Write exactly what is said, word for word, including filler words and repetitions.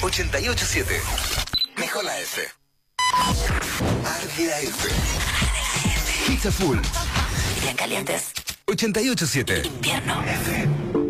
ochenta y ocho siete. Nicola F. Ardila F. Pizza Full. Bien calientes. ochenta y ocho siete. Invierno. F.